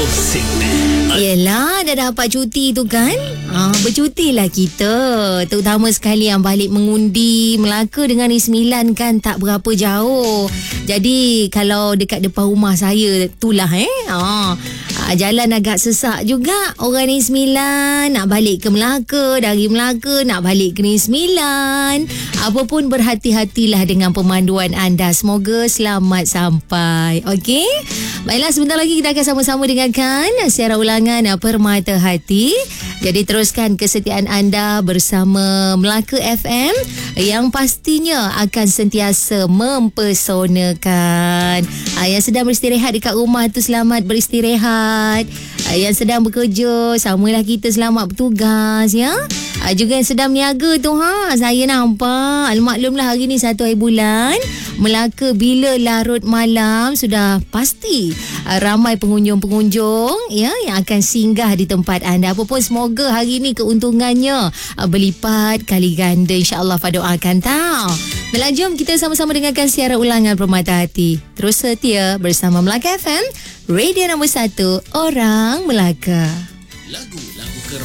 Muzik. Yelah, dah dapat cuti tu kan? Bercutilah kita. Terutama sekali yang balik mengundi Melaka dengan Negeri Sembilan kan tak berapa jauh. Jadi kalau dekat depan rumah saya itulah jalan agak sesak juga. Orang Negeri Sembilan nak balik ke Melaka, dari Melaka nak balik ke Negeri Sembilan. Apa pun berhati-hatilah dengan pemanduan anda. Semoga selamat sampai. Okey? Baiklah, sebentar lagi kita akan sama-sama dengarkan siaran ulangan Permata Hati. Jadi teruskan kesetiaan anda bersama Melaka FM yang pastinya akan sentiasa mempesonakan. Yang sedang beristirahat dekat rumah tu selamat beristirahat. Yang sedang bekerja, samalah kita selamat bertugas ya. Juga yang sedang berniaga tu saya nampak maklumlah hari ni 1 hari bulan Melaka bila larut malam sudah pasti ramai pengunjung-pengunjung ya yang akan singgah di tempat anda. Apa pun semoga hari ni keuntungannya berlipat kali ganda, insya-Allah. Doakan tau. Baiklah, jom kita sama-sama dengarkan siaran ulangan Permata Hati. Terus setia bersama Melaka FM, radio nombor 1 orang Melaka. Lagu